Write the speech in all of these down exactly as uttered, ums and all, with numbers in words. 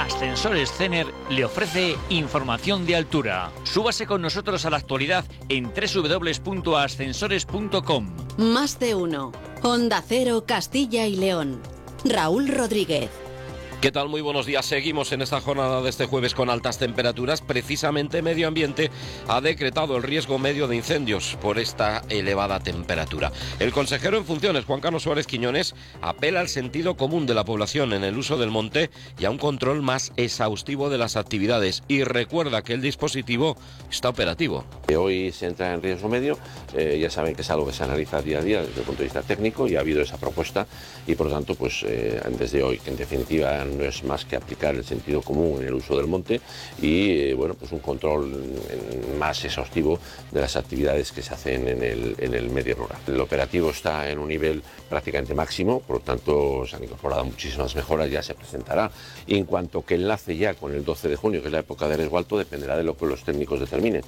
Ascensores Cener le ofrece información de altura. Súbase con nosotros a la actualidad en doble u doble u doble u punto ascensores punto com. Más de uno. Onda Cero, Castilla y León. Raúl Rodríguez. ¿Qué tal? Muy buenos días. Seguimos en esta jornada de este jueves con altas temperaturas. Precisamente Medio Ambiente ha decretado el riesgo medio de incendios por esta elevada temperatura. El consejero en funciones, Juan Carlos Suárez Quiñones, apela al sentido común de la población en el uso del monte y a un control más exhaustivo de las actividades. Y recuerda que el dispositivo está operativo. Hoy se entra en riesgo medio. Eh, ya saben que es algo que se analiza día a día desde el punto de vista técnico y ha habido esa propuesta y por lo tanto, pues eh, desde hoy, que en definitiva no es más que aplicar el sentido común en el uso del monte y eh, bueno, pues un control más exhaustivo de las actividades que se hacen en el, en el medio rural. El operativo está en un nivel prácticamente máximo, por lo tanto se han incorporado muchísimas mejoras, ya se presentará. Y en cuanto que enlace ya con el doce de junio, que es la época de riesgo alto, dependerá de lo que los técnicos determinen.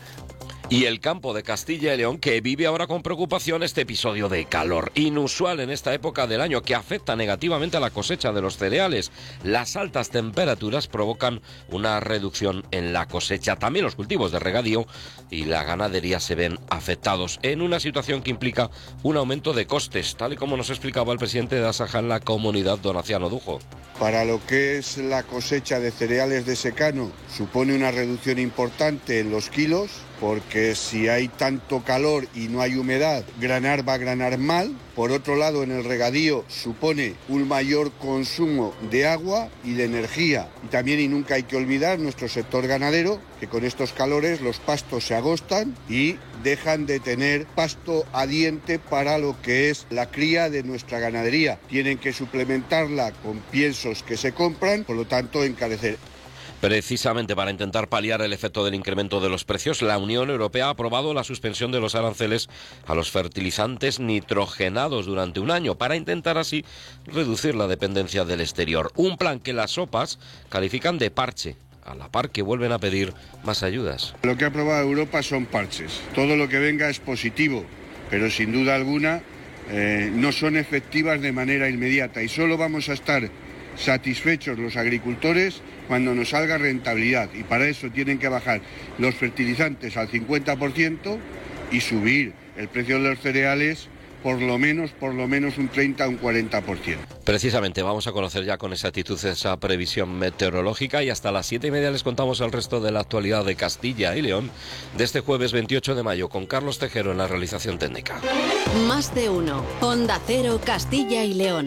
Y el campo de Castilla y León, que vive ahora con preocupación este episodio de calor inusual en esta época del año que afecta negativamente a la cosecha de los cereales. Las altas temperaturas provocan una reducción en la cosecha. También los cultivos de regadío y la ganadería se ven afectados en una situación que implica un aumento de costes, tal y como nos explicaba el presidente de Asaja en la comunidad, Donaciano Dujo. Para lo que es la cosecha de cereales de secano, supone una reducción importante en los kilos, porque si hay tanto calor y no hay humedad, granar va a granar mal. Por otro lado, en el regadío supone un mayor consumo de agua y de energía. Y también, y nunca hay que olvidar, nuestro sector ganadero, que con estos calores los pastos se agostan y dejan de tener pasto a diente para lo que es la cría de nuestra ganadería. Tienen que suplementarla con piensos que se compran, por lo tanto encarecer. Precisamente para intentar paliar el efecto del incremento de los precios, la Unión Europea ha aprobado la suspensión de los aranceles a los fertilizantes nitrogenados durante un año para intentar así reducir la dependencia del exterior. Un plan que las OPAs califican de parche, a la par que vuelven a pedir más ayudas. Lo que ha aprobado Europa son parches. Todo lo que venga es positivo, pero sin duda alguna eh, no son efectivas de manera inmediata y solo vamos a estar satisfechos los agricultores cuando nos salga rentabilidad, y para eso tienen que bajar los fertilizantes al cincuenta por ciento y subir el precio de los cereales por lo menos, por lo menos un treinta o un cuarenta por ciento. Precisamente vamos a conocer ya con exactitud esa previsión meteorológica y hasta las siete y media les contamos el resto de la actualidad de Castilla y León de este jueves veintiocho de mayo con Carlos Tejero en la realización técnica. Más de uno. Onda Cero, Castilla y León.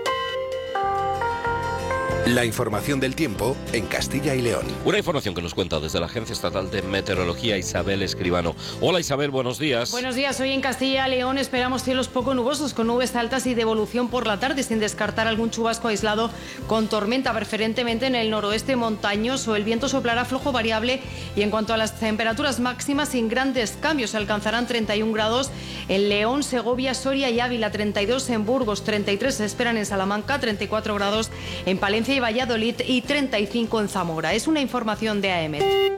La información del tiempo en Castilla y León. Una información que nos cuenta desde la Agencia Estatal de Meteorología Isabel Escribano. Hola Isabel, buenos días. Buenos días, hoy en Castilla y León esperamos cielos poco nubosos con nubes altas y de evolución por la tarde sin descartar algún chubasco aislado con tormenta preferentemente en el noroeste montañoso. El viento soplará flojo variable y en cuanto a las temperaturas máximas sin grandes cambios se alcanzarán treinta y un grados en León, Segovia, Soria y Ávila, treinta y dos en Burgos, treinta y tres se esperan en Salamanca, treinta y cuatro grados en Palencia y Valladolid y treinta y cinco en Zamora. Es una información de A E M E T.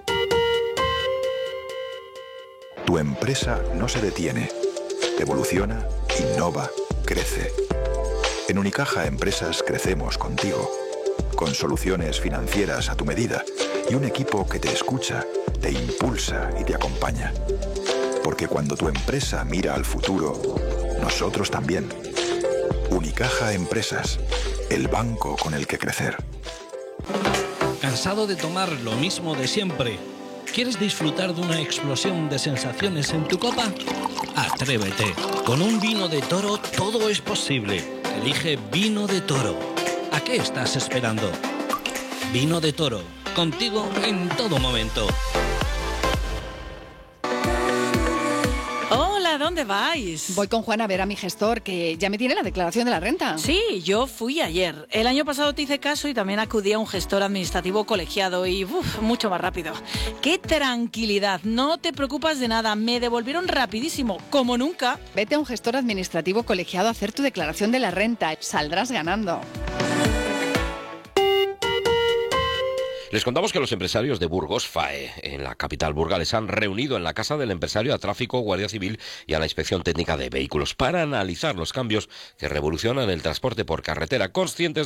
Tu empresa no se detiene. Evoluciona, innova, crece. En Unicaja Empresas crecemos contigo, con soluciones financieras a tu medida y un equipo que te escucha, te impulsa y te acompaña. Porque cuando tu empresa mira al futuro, nosotros también. Unicaja Empresas, el banco con el que crecer. ¿Cansado de tomar lo mismo de siempre? ¿Quieres disfrutar de una explosión de sensaciones en tu copa? Atrévete. Con un vino de Toro todo es posible. Elige Vino de Toro. ¿A qué estás esperando? Vino de Toro. Contigo en todo momento. ¿A dónde vais? Voy con Juan a ver a mi gestor, que ya me tiene la declaración de la renta. Sí, yo fui ayer. El año pasado te hice caso y también acudí a un gestor administrativo colegiado y uf, mucho más rápido. ¡Qué tranquilidad! No te preocupas de nada. Me devolvieron rapidísimo, como nunca. Vete a un gestor administrativo colegiado a hacer tu declaración de la renta. Saldrás ganando. Les contamos que los empresarios de Burgos, FAE, en la capital burgalesa, se han reunido en la casa del empresario a Tráfico, Guardia Civil y a la Inspección Técnica de Vehículos para analizar los cambios que revolucionan el transporte por carretera, conscientes